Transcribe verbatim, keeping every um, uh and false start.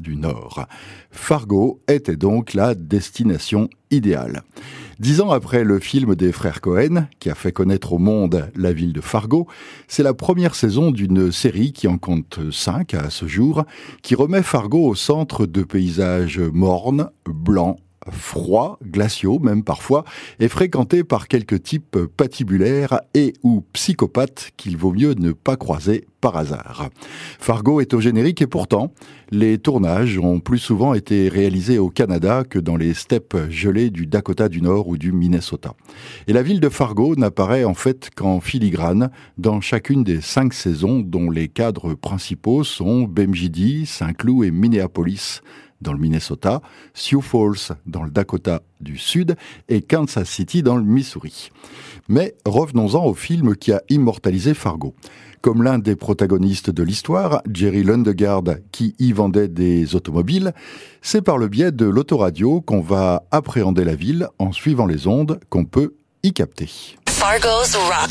du Nord. Fargo était donc la destination idéale. Dix ans après le film des frères Cohen, qui a fait connaître au monde la ville de Fargo, c'est la première saison d'une série qui en compte cinq à ce jour, qui remet Fargo au centre de paysages mornes, blancs, froids, glaciaux même parfois, et fréquentés par quelques types patibulaires et ou psychopathes qu'il vaut mieux ne pas croiser par hasard. Fargo est au générique et pourtant, les tournages ont plus souvent été réalisés au Canada que dans les steppes gelées du Dakota du Nord ou du Minnesota. Et la ville de Fargo n'apparaît en fait qu'en filigrane dans chacune des cinq saisons dont les cadres principaux sont Bemidji, Saint-Cloud et Minneapolis dans le Minnesota, Sioux Falls dans le Dakota du Sud et Kansas City dans le Missouri. Mais revenons-en au film qui a immortalisé Fargo. Comme l'un des protagonistes de l'histoire, Jerry Lundegaard, qui y vendait des automobiles, c'est par le biais de l'autoradio qu'on va appréhender la ville en suivant les ondes qu'on peut y capter. Fargo's Rock